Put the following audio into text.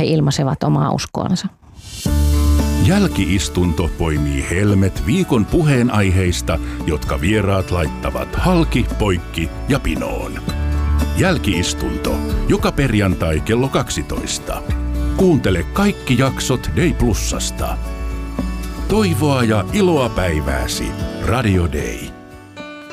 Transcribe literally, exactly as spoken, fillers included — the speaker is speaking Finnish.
he ilmaisevat omaa uskoansa. Jälki-istunto poimii helmet viikon puheenaiheista, jotka vieraat laittavat halki, poikki ja pinoon. Jälki-istunto, joka perjantai kello kaksitoista. Kuuntele kaikki jaksot Day Plusasta. Toivoa ja iloa päivääsi. Radio Day.